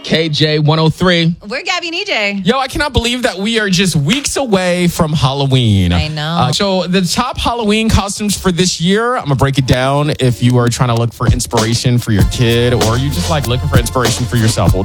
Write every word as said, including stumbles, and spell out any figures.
K J one oh three. We're Gabby and E J. Yo, I cannot believe that we are just weeks away from Halloween. I know. Uh, so the top Halloween costumes for this year, I'm going to break it down if you are trying to look for inspiration for your kid or you just like looking for inspiration for yourself. We'll